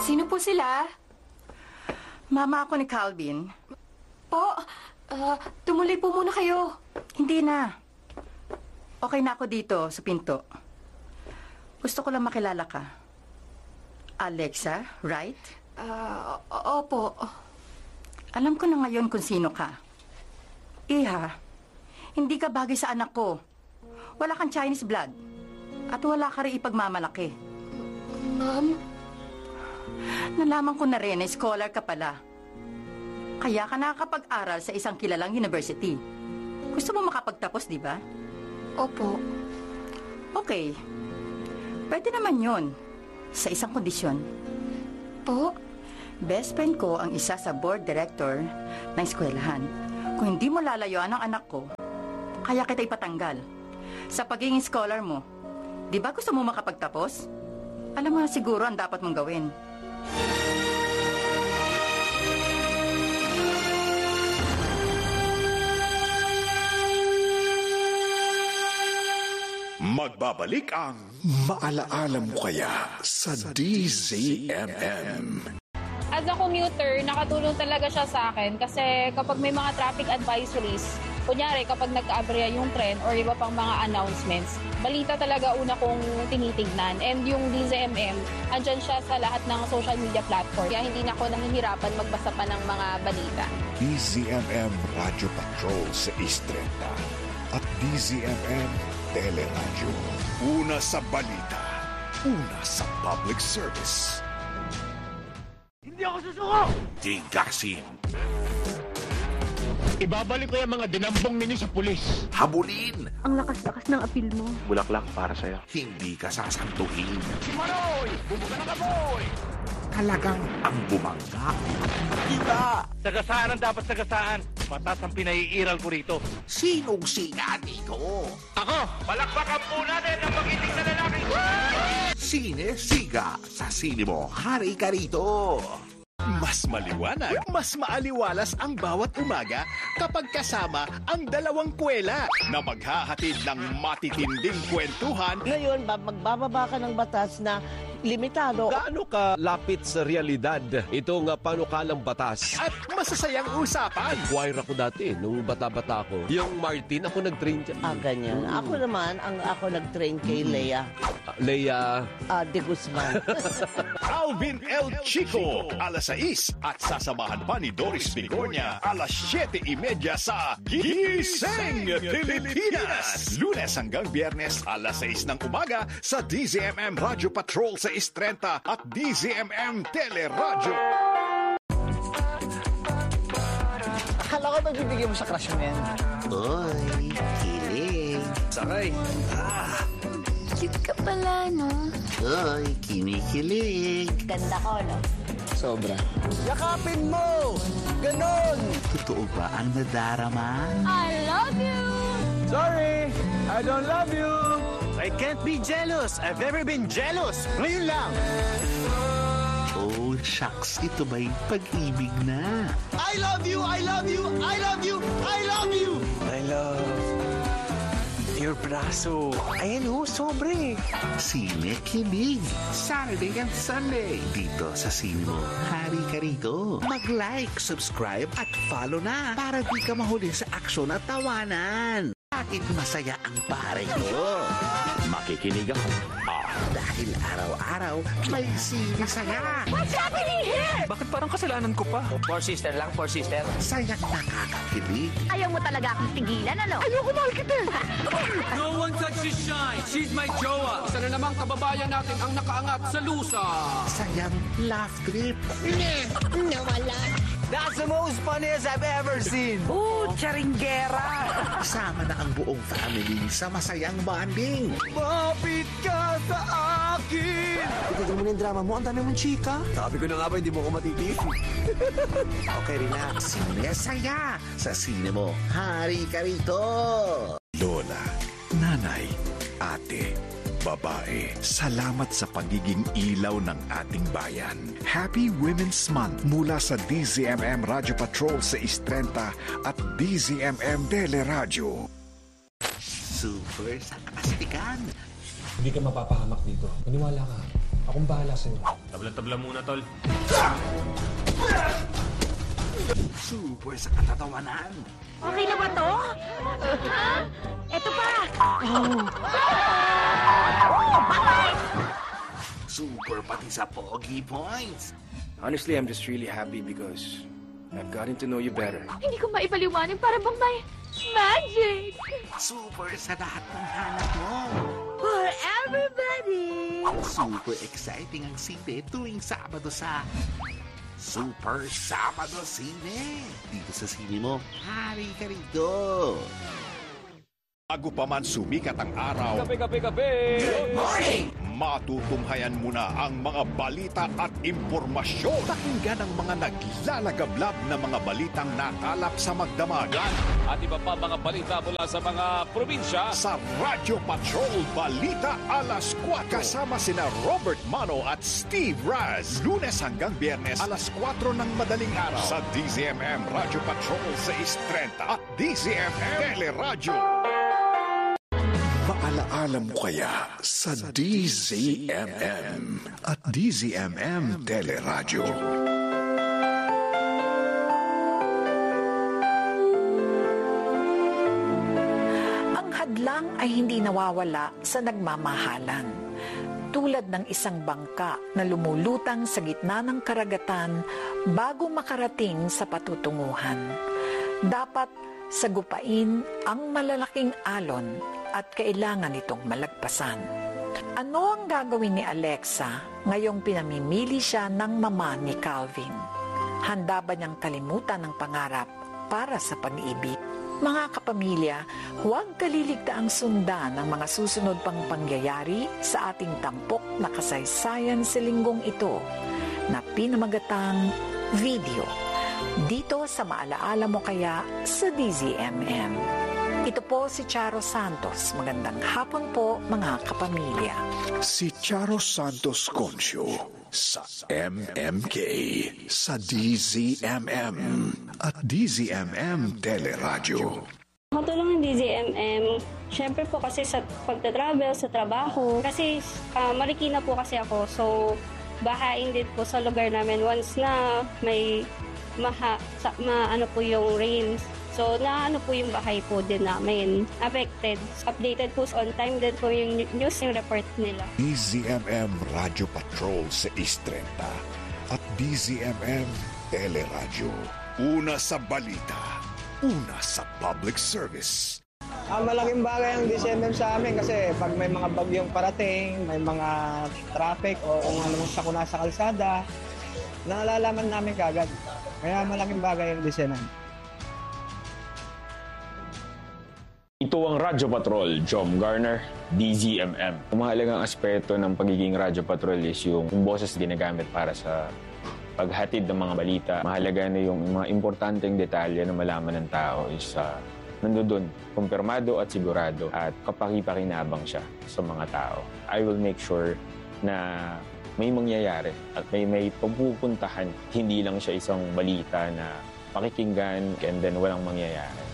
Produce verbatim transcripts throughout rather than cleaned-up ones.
Sino po sila? Mama ako ni Calvin. Po, uh, tumuloy po muna kayo. Hindi na. Okay na ako dito sa pinto. Gusto ko lang makilala ka. Alexa, right? Uh, opo. Alam ko na ngayon kung sino ka. Iha, hindi ka bagay sa anak ko. Wala kang Chinese blood. At wala ka rin ipagmamalaki. Ma'am? Nalaman ko na rin na scholar ka pala. Kaya ka nakakapag-aral sa isang kilalang university. Gusto mo makapagtapos, di ba? Opo. Okay. Pwede naman yon sa isang kondisyon. Po? Best friend ko ang isa sa board director ng eskwelahan. Kung hindi mo lalayuan ang anak ko, kaya kita ipatanggal. Sa pagiging scholar mo, di ba gusto mo makapagtapos? Alam mo na siguro ang dapat mong gawin. Magbabalik ang Maalaala Mo Kaya sa D Z M M. As a commuter, nakatulong talaga siya sa akin kasi kapag may mga traffic advisories, kunyari kapag nagka-aberya yung tren or iba pang mga announcements, balita talaga una kong tinitignan. And yung D Z M M, andyan siya sa lahat ng social media platform. Kaya hindi na ako nahihirapan magbasa pa ng mga balita. D Z M M Radio Patrol sa Istreta at D Z M M Teleradyo. Una sa balita, una sa public service. Hindi ako susuko! Tigasin. Ibabalik ko yung mga dinambong ninyo sa pulis. Habulin. Ang lakas-lakas ng apil mo. Bulaklak para sa'yo. Hindi ka sasantuhin. Si Maroy! Bumuga na ka, boy! Talagang ang bumangga. Kita. Sagasaan ang dapat sagasaan. Matas ang pinaiiral ko rito. Sinong siga dito? Ako! Palakpakan po natin ang magiting na lalaki! Sine Siga. Sa sine mo, hari ka rito. Mas maliwanag, mas maaliwalas ang bawat umaga kapag kasama ang dalawang kwela na maghahatid ng matitinding kwentuhan. Ngayon, magbababa ka ng batas na limitado. Gaano ka lapit sa realidad itong uh, panukalang batas? At masasayang usapan. Choir ako dati, nung bata-bata ako. Yung Martin, ako nag-train dyan. Ah, ganyan. Mm. Ako naman, ang ako nag-train kay Lea. Uh, Lea? Uh, de Guzman. Alvin El Chico, alas sais. At sasamahan pa ni Doris Vigornia, alas siyete y media sa Gising Pilipinas. Lunes hanggang Biyernes, alas sais ng umaga sa D Z M M Radio Patrol sa Istrenta at D Z M M Teleradyo. Akala ko magbibigay mo sa crush mo yan. Oy, kilig. Sakay. Ah. Cute ka pala, no? Oy, kinikilig. Ganda ko, no? Sobra. Yakapin mo! Ganon! Totoo ba ang nadarama? I love you! Sorry, I don't love you! I can't be jealous. I've never been jealous. Ngayon lang. Oh, shucks. Ito ba'y pag-ibig na? I love you! I love you! I love you! I love you! I love your braso. Ayan ho, sobre. Sine Kilig. Saturday and Sunday. Dito sa sine mo. Hari ka rito. Mag-like, subscribe, at follow na para di ka mahuli sa aksyon at tawanan. Bakit masaya ang pare ko? Makikinig ako. Ah, dahil araw-araw may sinisaya. What's happening here? Bakit parang kasalanan ko pa? Poor sister lang, poor sister. Sayang nakakakilig. Ayaw mo talaga akong tigilan, ano? Ayoko mahal kita. No one touches shine. She's my jowa. Isa na namang kababayan natin ang nakaangat sa lusa. Sayang laugh trip. Nawala. That's the most funniest I've ever seen. Oh, charinggera. Kasama na ang buong family sa masayang bonding. Mapit ka sa akin. Tigil mo na yung drama mo. Ang dami mong chika. Sabi ko na nga ba, hindi mo ko matitiis. Okay, relax. Sinesaya sa sine mo. Hari ka rito. Lola, nanay, ate, babae, salamat sa pagiging ilaw ng ating bayan. Happy Women's Month mula sa D Z M M Radio Patrol sa Istrenta at D Z M M Teleradyo. Super sa kastikan. Hindi ka mapapahamak dito. Maniwala ka. Akong bahala sa'yo. Tabla-tabla muna, tol. Super sa katatawanan. Okay na ba to? Eto pa! Super pati sa pogi points. Honestly, I'm just really happy because I've gotten to know you better. Hindi ko maipaliwanag para bang may magic! Super sa lahat ng hanap mo. For everybody! Super exciting ang sine tuwing Sabado sa Super Sabado Sine. Dito sa sine mo, hari ka rito. Bago pa man sumikat ang araw, Kape, kape, kape! Good morning! Matutunghayan mo na ang mga balita at impormasyon. Pakinggan ang mga naglalagablab na mga balitang nakalap sa magdamag. At iba pa mga balita mula sa mga probinsya. Sa Radyo Patrol Balita Alas kwatro. Kasama sina Robert Mano at Steve Raz. Lunes hanggang Biyernes alas kwatro ng madaling araw. Sa D Z M M Radyo Patrol six thirty at D Z M M Teleradyo. Paalaala mo kaya sa D Z M M at D Z M M Teleradyo. Ang hadlang ay hindi nawawala sa nagmamahalan. Tulad ng isang bangka na lumulutang sa gitna ng karagatan bago makarating sa patutunguhan. Dapat sagupain ang malalaking alon at kailangan itong malagpasan. Ano ang gagawin ni Alexa ngayong pinamimili siya ng mama ni Calvin? Handa ba niyang kalimutan ang pangarap para sa pag-ibig? Mga kapamilya, huwag kaliligtaang sundan ang mga susunod pang pangyayari sa ating tampok na kasaysayan sa linggong ito na pinamagatang video. Dito sa Maalaala Mo Kaya sa D Z M M. Ito po si Charo Santos. Magandang hapon po mga kapamilya. Si Charo Santos Concio sa M M K, sa D Z M M at D Z M M Teleradyo. Matulong ng D Z M M, syempre po kasi sa pagta-travel, sa trabaho, kasi uh, Marikina po kasi ako, so bahain din po sa lugar namin once na may maha, sa, ma, ano po yung rains. So, na ano po yung bahay po din namin affected. Updated po on time din po yung news yung report nila. D Z M M Radio Patrol sa East thirty at D Z M M Teleradyo. Una sa balita, una sa public service. Ah, malaking bagay ang D Z M M sa amin kasi pag may mga bagyong parating, may mga traffic o kung ano sa kuna sa kalsada, naalalaman namin kagad. Kaya malaking bagay ang D Z M M. Ito ang Radyo Patrol, Jom Garner, D Z M M. Ang mahalagang aspeto ng pagiging Radyo Patrol is yung, yung boses ginagamit para sa paghatid ng mga balita. Mahalaga na yung mga importanteng detalye na malaman ng tao is uh, nandoon, kumpirmado at sigurado at kapaki-pakinabang siya sa mga tao. I will make sure na may mangyayari at may may pagpupuntahan. Hindi lang siya isang balita na pakikinggan and then walang mangyayari.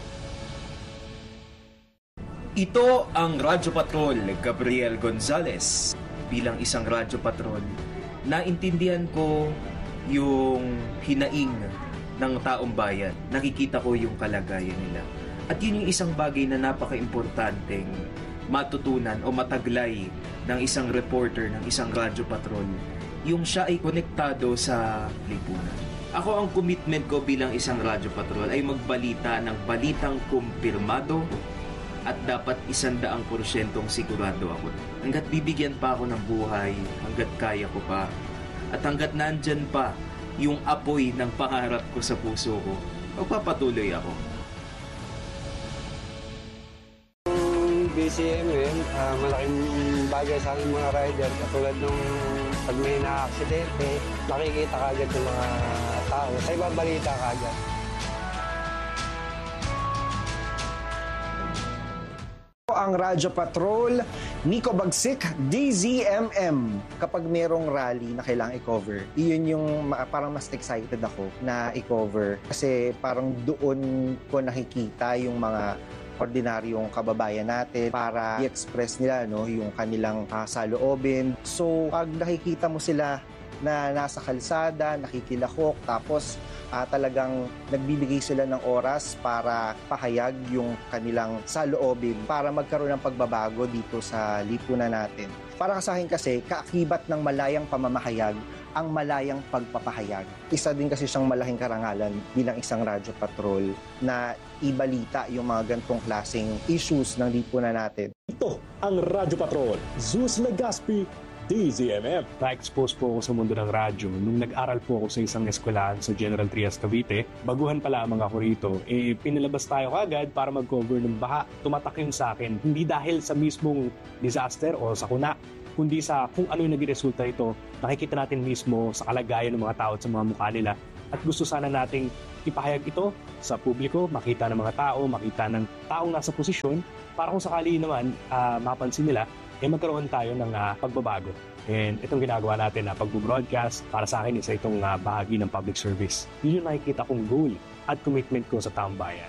Ito ang Radyo Patrol, Gabriel Gonzalez. Bilang isang Radyo Patrol, naintindihan ko yung hinaing ng taong bayan. Nakikita ko yung kalagayan nila. At yun yung isang bagay na napaka-importanteng matutunan o mataglay ng isang reporter ng isang Radyo Patrol. Yung siya ay konektado sa lipunan. Ako, ang commitment ko bilang isang Radyo Patrol ay magbalita ng balitang kumpirmado at dapat isandaang porsyentong sigurado ako. Hanggat bibigyan pa ako ng buhay, hanggat kaya ko pa, at hanggat nandyan pa yung apoy ng pangarap ko sa puso ko, magpapatuloy ako. D Z M M, uh, malaking bagay sa aking mga rider. Katulad nung pag may na-aksidente, nakikita kagad ng mga tao. Sa ibang balita kagad. Ang Radyo Patrol, Nico Bagsik, D Z M M. Kapag merong rally na kailangang i-cover, iyon yung parang mas excited ako na i-cover. Kasi parang doon ko nakikita yung mga ordinaryong kababayan natin para i-express nila no, yung kanilang uh, saloobin. So, pag nakikita mo sila na nasa kalsada, nakikilahok, tapos uh, talagang nagbibigay sila ng oras para pahayag yung kanilang saloobin para magkaroon ng pagbabago dito sa lipunan natin. Para sa akin kasi, kaakibat ng malayang pamamahayag ang malayang pagpapahayag. Isa din kasi siyang malaking karangalan bilang isang radyo patrol na ibalita yung mga gantong klaseng issues ng lipunan natin. Ito ang Radyo Patrol. Zeus Legaspi, D Z M M. Na-expose po ako sa mundo ng radyo nung nag-aral po ako sa isang eskwelahan sa General Trias, Cavite. Baguhan pa lamang ako rito. Eh, pinalabas tayo kagad para mag-cover ng baha. Tumatak yun sa akin. Hindi dahil sa mismong disaster o sakuna, kundi sa kung ano yung naging resulta ito. Nakikita natin mismo sa kalagayan ng mga tao at sa mga mukha nila. At gusto sana nating ipahayag ito sa publiko, makita ng mga tao, makita ng taong nasa posisyon, para kung sakali naman uh, mapansin nila, eh magkaroon tayo ng uh, pagbabago. And itong ginagawa natin na uh, pag-broadcast, para sa akin isa itong uh, bahagi ng public service. Yun yung nakikita kong goal at commitment ko sa taong bayan.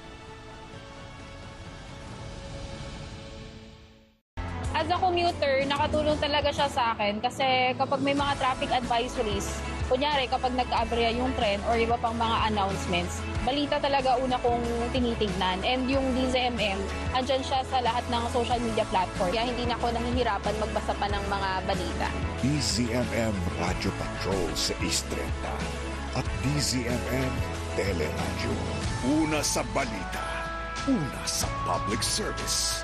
As a commuter, nakatulong talaga siya sa akin kasi kapag may mga traffic advisories, kunyari kapag nagka-aberya yung tren or iba pang mga announcements, balita talaga una kong tinitignan. And yung D Z M M, andyan siya sa lahat ng social media platform. Kaya hindi na ako nahihirapan magbasa pa ng mga balita. D Z M M Radio Patrol sa East Trenta at D Z M M Teleradyo. Una sa balita, una sa public service.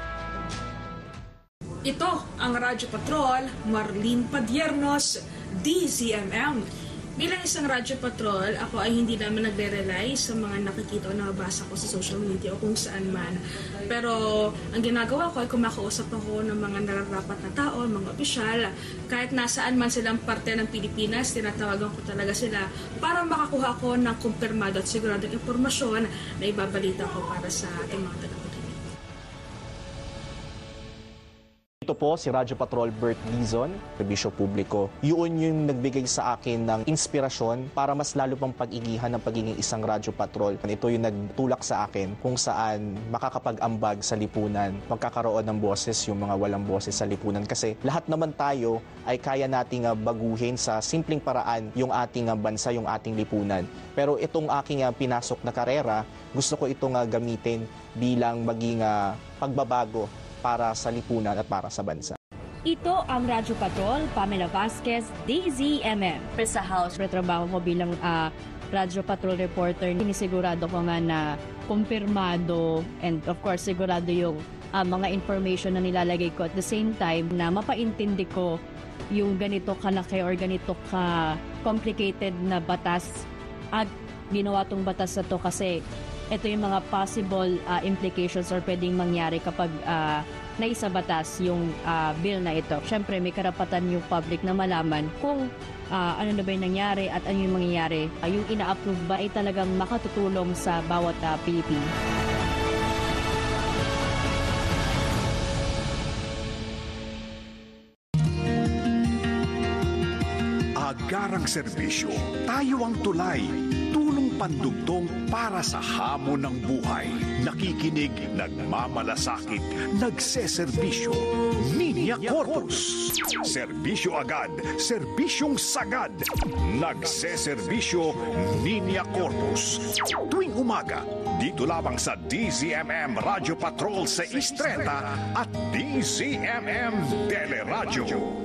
Ito ang Radyo Patrol, Marlene Padiernos, D Z M M. Bilang isang Radyo Patrol, ako ay hindi naman nagre-rely sa mga nakikita o nabasa ko sa social media o kung saan man. Pero ang ginagawa ko ay kumakausap ako ng mga nararapat na tao, mga opisyal. Kahit nasaan man silang parte ng Pilipinas, tinatawagan ko talaga sila para makakuha ko ng kumpirmado at siguradong impormasyon na ibabalita ko para sa ating mga tagapakinig. Ito po si Radyo Patrol Bert Dizon, serbisyo publiko. Yun yung nagbigay sa akin ng inspirasyon para mas lalo pang pag-igihan ng pagiging isang Radyo Patrol. Ito yung nagtulak sa akin kung saan makakapag-ambag sa lipunan, magkakaroon ng boses yung mga walang boses sa lipunan. Kasi lahat naman tayo ay kaya nating baguhin sa simpleng paraan yung ating bansa, yung ating lipunan. Pero itong aking pinasok na karera, gusto ko itong gamitin bilang maging pagbabago para sa lipunan at para sa bansa. Ito ang Radyo Patrol, Pamela Vasquez, D Z M M. Sa House, retrabaho ko bilang uh, Radyo Patrol reporter. Sinisigurado ko nga na kumpirmado and of course sigurado yung uh, mga information na nilalagay ko. At the same time na mapaintindi ko yung ganito kalaki or ganito ka-complicated na batas. At ginawa tong batas na to kasi ito yung mga possible uh, implications or pwedeng mangyari kapag uh, naisabatas yung uh, bill na ito. Siyempre, may karapatan yung public na malaman kung uh, ano na ba yung nangyari at ano yung mangyayari. Uh, yung ina-approve ba ay talagang makatutulong sa bawat uh, Pilipino. Agarang serbisyo, tayo ang tulay. Tulong pandugtong para sa hamon ng buhay. Nakikinig, nagmamalasakit, nagseserbisyo. Ninya Corpus. Serbisyo agad, serbisyong sagad. Nagseserbisyo, Ninya Corpus. Tuwing umaga, dito lamang sa D Z M M Radio Patrol sa East Trenta at D Z M M Teleradyo.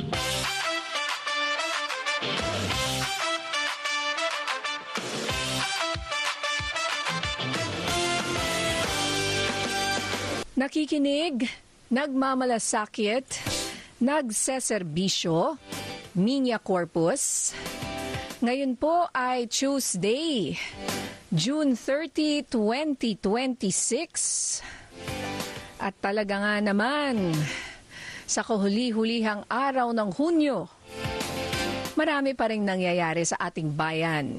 Nakikinig, nagmamalasakit, nagseserbisyo, Ninya Corpus. Ngayon po ay Tuesday, June thirtieth, twenty twenty-six. At talaga nga naman, sa kahuli-hulihang araw ng Hunyo, marami pa ring nangyayari sa ating bayan.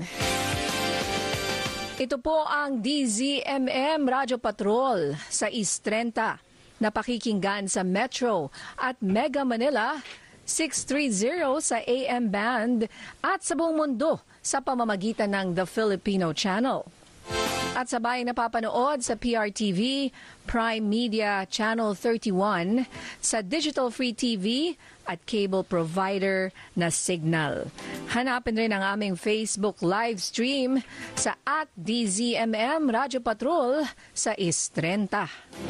Ito po ang D Z M M Radio Patrol sa East Trenta, napakikinggan sa Metro at Mega Manila, six thirty sa A M band at sa buong mundo sa pamamagitan ng The Filipino Channel. At sabay napapanood sa P R T V, Prime Media Channel thirty-one, sa Digital Free T V at cable provider na Signal. Hanapin rin ang aming Facebook live stream sa at D Z M M Radyo Patrol sa is thirty.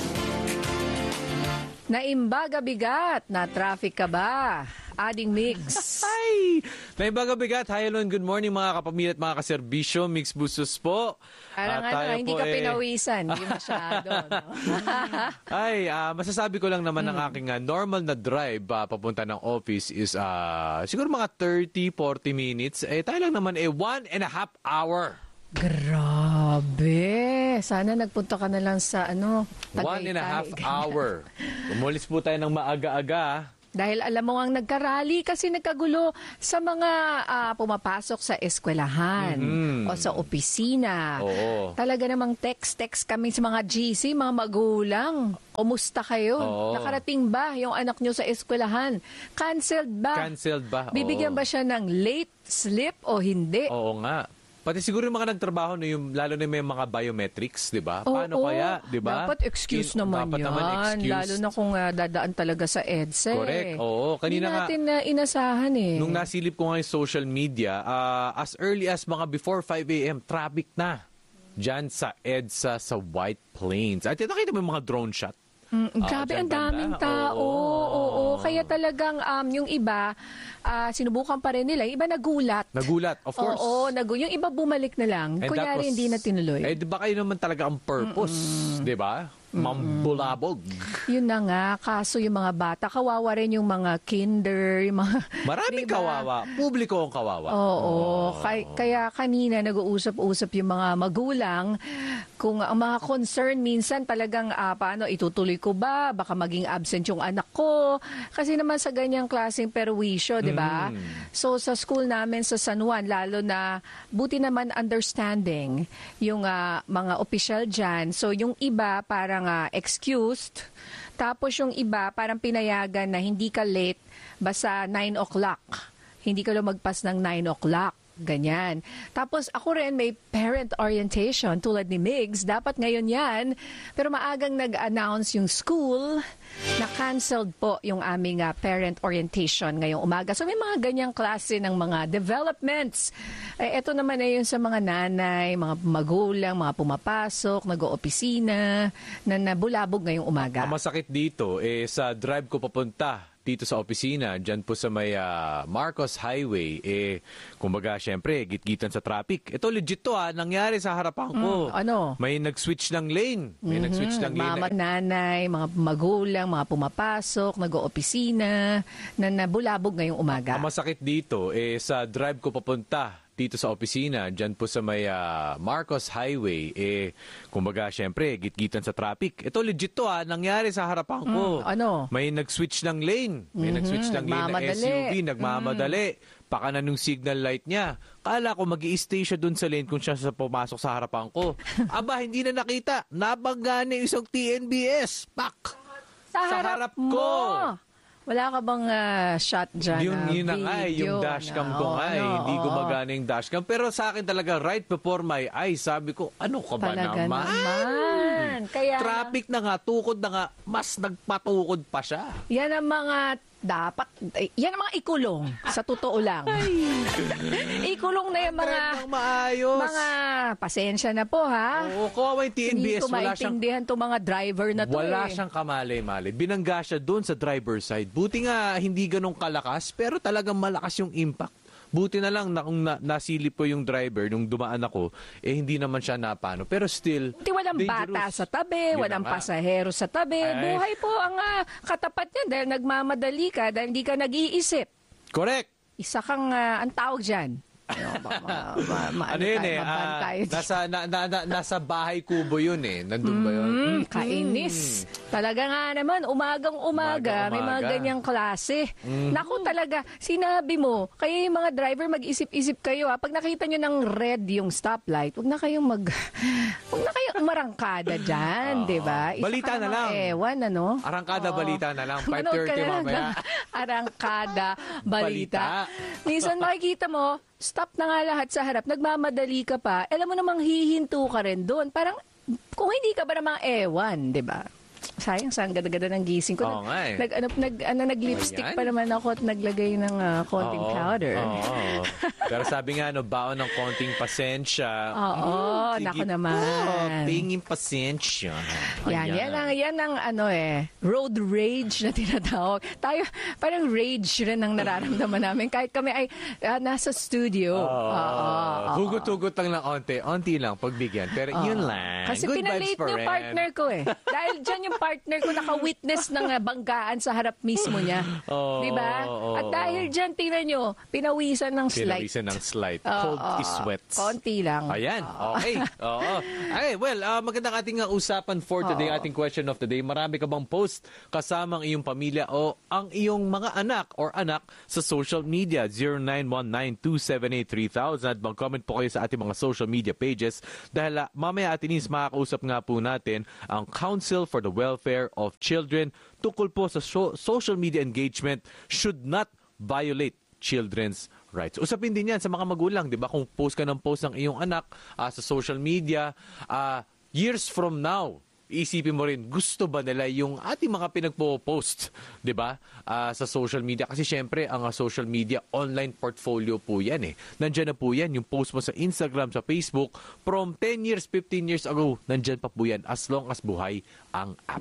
Naimbaga bigat, na traffic ka ba? Ading Mix. Ay! Naimbaga bigat. Hi, hello, and good morning mga kapamilya at mga kaserbisyo. Mix Bustos po. Parang At ano, tayo hindi po ka eh, pinawisan. Hindi masyado. No? Ay, ah, masasabi ko lang naman ng aking ah, normal na drive ah, papunta ng office is ah, siguro mga thirty to forty minutes. Eh, tayo lang naman eh, one and a half hour. Grabe. Sana nagpunta ka na lang sa ano, Tagaytay. One and a half hour. Umulis po tayo ng maaga-aga. Dahil alam mo ang nagkarally kasi nagkagulo sa mga ah, pumapasok sa eskwelahan Mhm. o sa opisina. Oo. Talaga namang text-text kami sa mga G C, mga magulang. Kumusta kayo? Oo. Nakarating ba yung anak nyo sa eskwelahan? Cancelled ba? Cancelled ba? Oo. Bibigyan ba siya ng late slip o hindi? Oo nga. Pati siguro yung mga nagtrabaho, no, yung, lalo na may mga biometrics, di ba? Paano Oo. kaya, di ba? Dapat excuse In- naman dapat yan. naman excuse. Lalo na kung ah, dadaan talaga sa EDSA. Correct. Oo. Kanina Hindi nga, natin na inasahan eh. nung nasilip ko nga yung social media, ah, as early as mga before five a.m., traffic na. Diyan sa EDSA, sa White Plains. At nakita mo yung mga drone shot. Mm, Ah, grabe, dyan ang daming banda. tao. Oo, oo. Kaya talagang um, yung iba, ah, sinubukan pa rin nila. Yung iba nagulat. Nagulat, of course. Oo, nagu- yung iba bumalik na lang. And that Kunyari, was- hindi na tinuloy. Eh, di ba kayo naman talaga ang purpose, di ba? Mambulabog. Yun na nga, kaso yung mga bata, kawawa rin yung mga kinder, yung mga... Maraming Diba? kawawa. Publiko ang kawawa. Oo. Kay- kaya kanina nag-uusap-usap yung mga magulang kung ang mga concern minsan talagang ah, paano itutuloy ko ba? Baka maging absent yung anak ko. Kasi naman sa ganyang klaseng perwisyo, di ba? Mm. So sa school namin sa San Juan, lalo na buti naman understanding yung ah, mga opisyal dyan. So yung iba parang ah, excused. Tapos yung iba parang pinayagan na hindi ka late basta nine o'clock. Hindi ka lumagpas ng nine o'clock. Ganyan. Tapos ako rin may parent orientation tulad ni Migs. Dapat ngayon yan. Pero maagang nag-announce yung school na canceled po yung aming uh, parent orientation ngayong umaga. So may mga ganyang klase ng mga developments. Eh, ito naman ay yung sa mga nanay, mga magulang, mga pumapasok, nag-oopisina, na nabulabog ngayong umaga. Ang masakit dito, eh, sa drive ko papunta dito sa opisina, dyan po sa may ah, Marcos Highway, eh, kumbaga, syempre, gitgitan sa traffic. Ito, legit to ha, nangyari sa harapan ko. Mm, ano? May nag-switch ng lane. May Mhm. nag-switch ng lane. Mama, nanay, mga magulang, mga pumapasok, nag-oopisina, na nabulabog ngayong umaga. Ang masakit dito, eh, sa drive ko papunta dito sa opisina, dyan po sa may ah, Marcos Highway, eh, kumbaga, syempre, gitgitan sa traffic. Ito, legit to ha, nangyari sa harapan ko. Mm, ano? May nag-switch ng lane. May Mhm, nag-switch ng lane na S U V, nagmamadali. nagmamadali. Pakanan ng signal light niya. Kala ko mag-i-stay siya dun sa lane kung siya sa pumasok sa harapan ko. Aba, hindi na nakita. Nabangga na yung isang T N B S. Pak! Sa, harap, ko. mo. Wala ka bang ah, shot dyan? Yun, na yun na nga, eh, yung video dashcam na, ko oo, nga, eh, ano, hindi oo. gumagana yung dashcam. Pero sa akin talaga, right before my eyes, sabi ko, ano ka ba Talaga naman? naman. Kaya, Traffic na nga, tukod na nga, mas nagpatukod pa siya. yan ang mga dapat, eh, yan ang mga ikulong, sa totoo lang. Ikulong na yung mga, maayos. mga, pasensya na po ha. Oo, kawawa yung T N B S, Hindi ko wala siyang maintindihan itong mga driver na to Wala eh. siyang kamalay-malay. Binangga siya doon sa driver's side. Buti nga hindi ganong kalakas, pero talagang malakas yung impact. Buti na lang na kung na, nasilip ko yung driver nung dumaan ako, eh hindi naman siya napano. Pero still, Hindi walang dangerous. bata sa tabi, Yun walang na nga. pasahero sa tabi. Ay. Buhay po ang ah, katapat niya dahil nagmamadali ka, dahil hindi ka nag-iisip. Correct. Isa kang, ah, ang tawag dyan. Ano, ma, ma, ma, ma, Ano yun tayo, eh, ah, mabantay. nasa, na, na, na, nasa bahay kubo yun eh. Nandun ba yun? Mm, kainis. Talaga nga naman, umagang umaga, may mga Umaga-umaga. ganyang klase. Mhm. Naku talaga, sinabi mo, kayo yung mga driver mag-isip-isip kayo ha. Pag nakita nyo ng red yung stoplight, huwag na kayong mag... Huwag na kayo, umarangkada dyan, Oo. di ba? Isa Balita ka na namang lang. Ewan, ano? Arangkada Oo. balita na lang. Manood ka five thirty na lang mamaya. ng Arangkada balita. Balita. Minsan makikita mo, stop na nga lahat sa harap, nagmamadali ka pa, alam mo namang hihinto ka rin doon. Parang, kung hindi ka ba namang ewan, di ba? Sayang, sa ganda-ganda ng gising ko. Oo nga eh. Nag, ano, nag, ano, nag-lipstick Ayan. pa naman ako at naglagay ng ah, konting Oo, powder. oo. Pero sabi nga, no, baon ng konting pasensya. Oo, Mm, naku sige naman. po, tingin pasensya. Yan, yan ang, yan ang ano eh, road rage na tinatawag. Tayo, parang rage rin ang nararamdaman namin. Kahit kami ay ah, nasa studio. Oo, oo. Hugot-hugot lang ng onti. Onti lang, pagbigyan. Pero yun lang. Kasi Good pinalate vibes pa niya rin. partner ko eh. Dahil dyan yung partner ko naka-witness ng ah, banggaan sa harap mismo niya. Oo, Di ba? oo, At dahil dyan, tingnan nyo, pinawisan ng slight. Pinawisan ng slight. Oo, Cold oo. sweats. Konti lang. Ayan. Okay. Oo. Ay, well, uh, magandang ating uh, usapan for today, Oo. ating question of the day. Marami ka bang post kasamang iyong pamilya o ang iyong mga anak or anak sa social media? zero nine one nine two seven eight three thousand. Mag-comment po kayo sa ating mga social media pages dahil uh, mamaya atin is makakausap nga po natin ang Council for the Welfare of Children tungkol po sa so- social media engagement should not violate children's rights. Usapin din yan sa mga magulang, di ba? Kung post ka ng post ng iyong anak uh, sa social media, uh, years from now, isipin mo rin, gusto ba nila yung ating mga pinagpo-post, di ba? Uh, sa social media. Kasi syempre, ang uh, social media, online portfolio po yan eh. Nandyan na po yan, yung post mo sa Instagram, sa Facebook, from ten years, fifteen years ago, nandyan pa po yan as long as buhay ang app.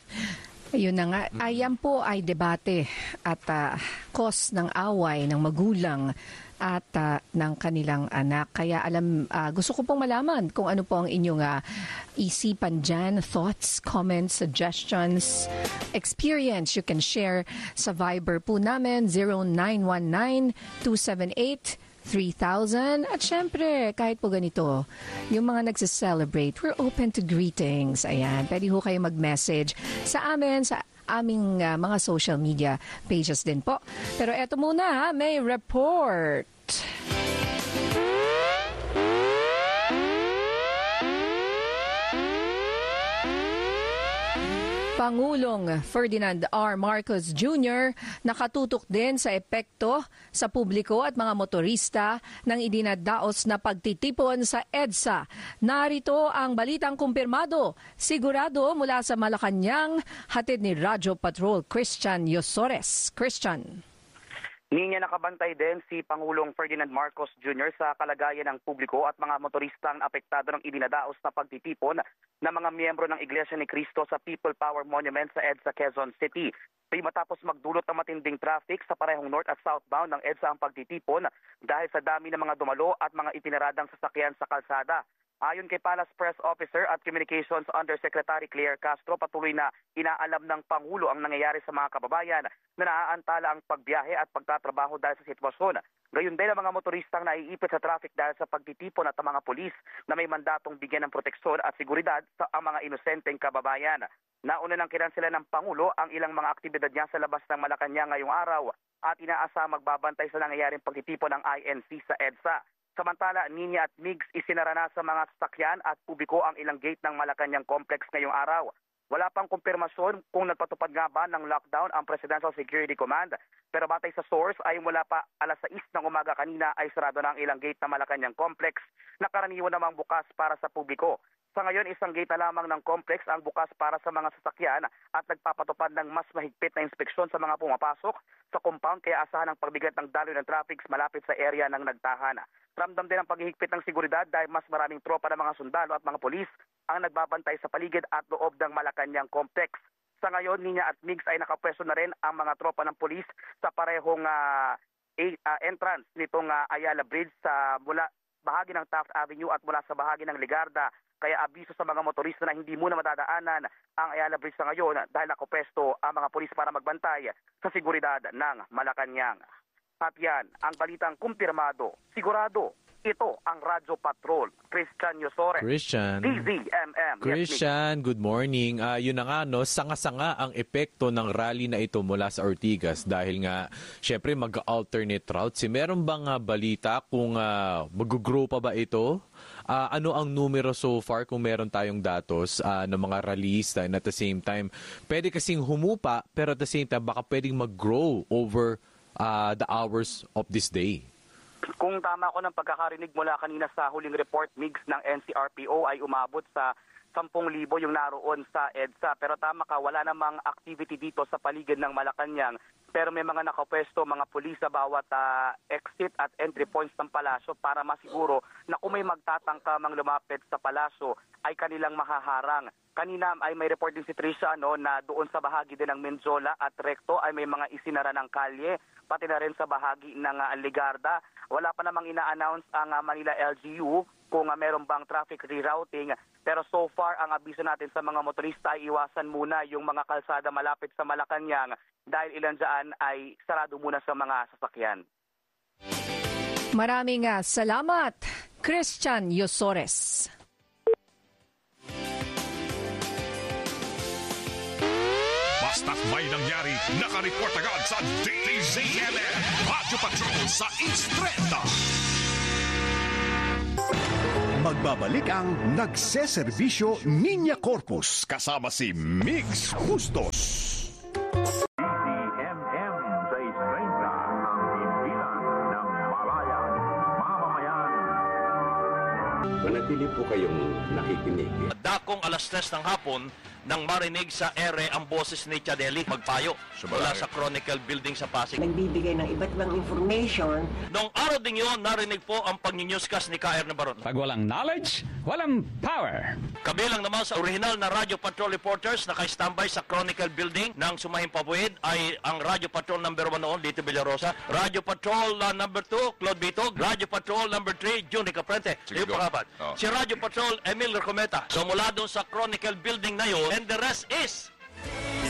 Ayun na nga, ayan po ay debate at uh, cause ng away ng magulang at uh, ng kanilang anak. Kaya alam, uh, gusto ko pong malaman kung ano po ang inyong uh, isipan dyan, thoughts, comments, suggestions, experience you can share sa Viber po namin, zero nine one nine two seven eight three thousand. At syempre, kahit po ganito, yung mga nagse-celebrate, we're open to greetings. Ayan, pwede ho kayo mag-message sa amin, sa aming uh, mga social media pages din po. Pero eto muna, may report. Pangulong Ferdinand R. Marcos Junior nakatutok din sa epekto sa publiko at mga motorista ng idinadaos na pagtitipon sa EDSA. Narito ang balitang kumpirmado, sigurado mula sa Malacanang, hatid ni Radyo Patrol Christian Yosores. Christian. Niya nakabantay din si Pangulong Ferdinand Marcos Junior sa kalagayan ng publiko at mga motoristang apektado ng idinadaos na pagtitipon ng mga miyembro ng Iglesia ni Cristo sa People Power Monument sa EDSA Quezon City. Ay matapos magdulot ng matinding traffic sa parehong north at southbound ng EDSA ang pagtitipon dahil sa dami ng mga dumalo at mga ipinaradang sasakyan sa kalsada. Ayon kay Palace Press Officer at Communications Undersecretary Claire Castro, patuloy na inaalam ng Pangulo ang nangyayari sa mga kababayan na naaantala ang pagbiyahe at pagtatrabaho dahil sa sitwasyon. Gayon din ang mga motoristang naiipit sa traffic dahil sa pagtitipon at ang mga pulis na may mandatong bigyan ng proteksyon at seguridad sa ang mga inosenteng kababayan. Nauna nang kinansela ng Pangulo ang ilang mga aktibidad niya sa labas ng Malacanang ngayong araw at inaasa magbabantay sa nangyayaring pagtitipon ng I N C sa EDSA. Samantala, Nina at Migs isinara na sa mga sasakyan at publiko ang ilang gate ng Malacanang Complex ngayong araw. Wala pang kumpirmasyon kung nagpatupad nga ba ng lockdown ang Presidential Security Command, pero batay sa source ay mula pa alas sais ng umaga kanina ay sarado na ang ilang gate ng Malacanang Complex na karaniwan namang bukas para sa publiko. Sa ngayon, isang gate na lamang ng complex ang bukas para sa mga sasakyan at nagpapatupad ng mas mahigpit na inspeksyon sa mga pumapasok sa compound kaya asahan ang pagbigat ng daloy ng traffic malapit sa area ng nagtahan. Ramdam din ang paghihigpit ng seguridad dahil mas maraming tropa ng mga sundalo at mga pulis ang nagbabantay sa paligid at loob ng Malacanang Complex. Sa ngayon, Nina at Migs ay nakapwesto na rin ang mga tropa ng pulis sa parehong uh, uh, entrance nitong uh, Ayala Bridge sa mula bahagi ng Taft Avenue at mula sa bahagi ng Ligarda. Kaya abiso sa mga motorista na hindi muna madadaanan ang Ayala Bridge sa ngayon dahil nakapwesto ang mga pulis para magbantay sa seguridad ng Malacanang. At yan, ang balitang kumpirmado, sigurado, Ito ang Radyo Patrol. Christian Yosores. Christian. D Z M M. Christian, good morning. Uh, yun na nga, no, sanga-sanga ang epekto ng rally na ito mula sa Ortigas dahil nga, syempre, mag-alternate routes. Si meron bang uh, balita kung uh, mag-grow pa ba ito? Uh, ano ang numero so far kung meron tayong datos uh, ng mga rallies and at the same time, pwede kasing humupa pero at the same time, baka pwedeng mag-grow over uh, the hours of this day? Kung tama ko ng pagkakarinig mula kanina sa huling report, Migs, ng N C R P O ay umabot sa sampung libo yung naroon sa EDSA. Pero tama ka, wala namang activity dito sa paligid ng Malacanang. Pero may mga nakapwesto, mga pulis sa bawat uh, exit at entry points ng palasyo para masiguro na kung may magtatangkamang lumapit sa palasyo ay kanilang mahaharang. Kanina ay may report din si Trisha no, na doon sa bahagi din ng Menjola at Recto ay may mga isinara ng kalye, pati na rin sa bahagi ng uh, Ligarda. Wala pa namang ina-announce ang uh, Manila L G U kung uh, meron bang traffic rerouting. Pero so far, ang abiso natin sa mga motorista ay iwasan muna yung mga kalsada malapit sa Malacanang dahil ilan dyan ay sarado muna sa mga sasakyan. Maraming uh, salamat, Christian Yosores. Basta't may nangyari, nakareport agad sa D Z M M Radyo Patrol sa East Trenta. Magbabalik ang nagseserbisyo Niña Corpus kasama si Migs Bustos. D Z M M sa East Trenta, ang himpilan ng Malayan Mamamayan. Manatili po kayong nakikinig. Dakong alas tres ng hapon nang marinig sa ere ang boses ni Chadeli magpayo mula sa Chronicle Building sa Pasig. Nagbibigay ng iba't ibang information. Noong araw din yun, narinig po ang pag-newscast ni K R Nabaron. Pag walang knowledge, walang power. Kabilang naman sa original na Radio Patrol reporters na kay-standby sa Chronicle Building ng Sumahing Pabuid ay ang Radio Patrol number one noon, Lito Villarosa. Radio Patrol uh, number two, Claude Bitog. Radio Patrol number three, June Caprente. Yung pangapat. Oh. Si Radio Patrol, Emil Recometa. So mula doon sa Chronicle Building na yun, and the rest is